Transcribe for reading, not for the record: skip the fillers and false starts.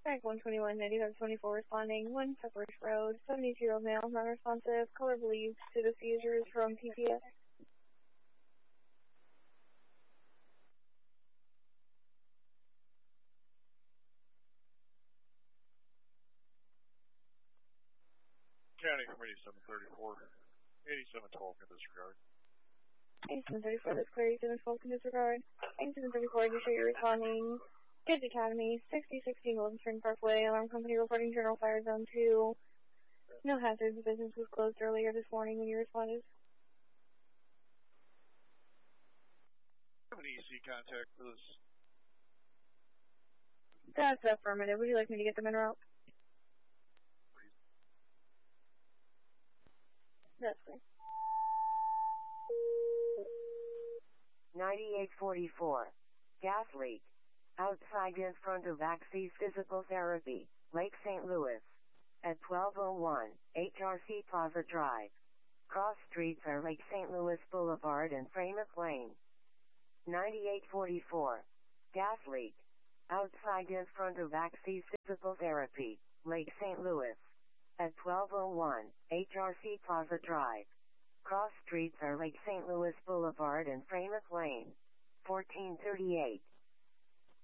Track 121, 9524 responding, 1 Pepperidge Road, 72-year-old male, non-responsive, color believed to the seizures from PPS. County from 8734, 8712 in disregard. 8734, that's clear, 8712 in disregard. 8734, you show you're responding. Kids Academy, 6060 Golden Spring Parkway, alarm company reporting general fire zone 2. No hazards, business was closed earlier this morning when you responded. Have an EC contact for this. That's affirmative. Would you like me to get them en route? Please. That's clear. 9844. Gas leak. Outside in front of Axis Physical Therapy, Lake St. Louis. At 1201, HRC Plaza Drive. Cross streets are Lake St. Louis Boulevard and Framath Lane. 9844. Gas leak. Outside in front of Axis Physical Therapy, Lake St. Louis. At 1201, HRC Plaza Drive. Cross streets are Lake St. Louis Boulevard and Framath Lane. 1438.